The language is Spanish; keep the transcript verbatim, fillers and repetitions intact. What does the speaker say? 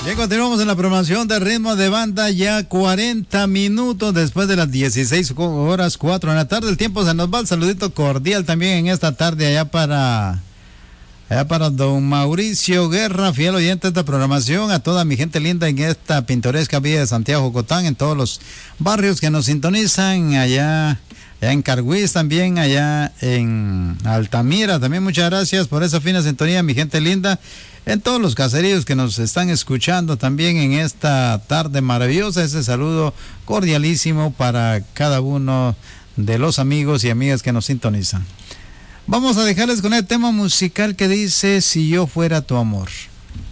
Bien, continuamos en la programación de Ritmo de Banda, ya cuarenta minutos después de las dieciséis horas cuatro de la tarde. El tiempo se nos va. El saludito cordial también en esta tarde allá para, allá para don Mauricio Guerra, fiel oyente de esta programación, a toda mi gente linda en esta pintoresca villa de Santiago Jocotán, en todos los barrios que nos sintonizan, allá, allá en Carhuiz también, allá en Altamira. También muchas gracias por esa fina sintonía, mi gente linda. En todos los caseríos que nos están escuchando también en esta tarde maravillosa, ese saludo cordialísimo para cada uno de los amigos y amigas que nos sintonizan. Vamos a dejarles con el tema musical que dice Si yo fuera tu amor.